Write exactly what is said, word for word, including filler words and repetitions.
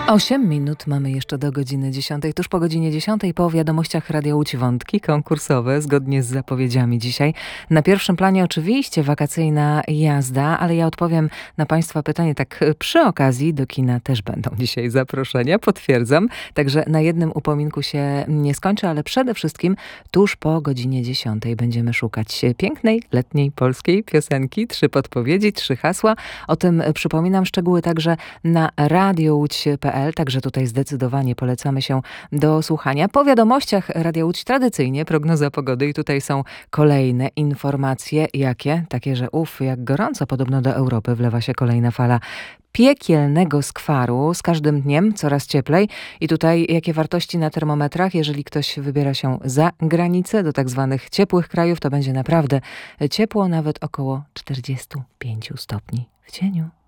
Osiem minut mamy jeszcze do godziny dziesiątej. Tuż po godzinie dziesiątej po wiadomościach Radia Łódź wątki konkursowe, zgodnie z zapowiedziami dzisiaj. Na pierwszym planie oczywiście wakacyjna jazda, ale ja odpowiem na Państwa pytanie tak przy okazji. Do kina też będą dzisiaj zaproszenia, potwierdzam. Także na jednym upominku się nie skończy, ale przede wszystkim tuż po godzinie dziesiątej będziemy szukać pięknej, letniej polskiej piosenki. Trzy podpowiedzi, trzy hasła. O tym przypominam szczegóły także na radio łódź kropka pe el. Także tutaj zdecydowanie polecamy się do słuchania. Po wiadomościach Radia Łódź tradycyjnie prognoza pogody i tutaj są kolejne informacje. Jakie? Takie, że uf, jak gorąco podobno do Europy wlewa się kolejna fala piekielnego skwaru. Z każdym dniem coraz cieplej. I tutaj jakie wartości na termometrach? Jeżeli ktoś wybiera się za granicę, do tak zwanych ciepłych krajów, to będzie naprawdę ciepło, nawet około czterdziestu pięciu stopni w cieniu.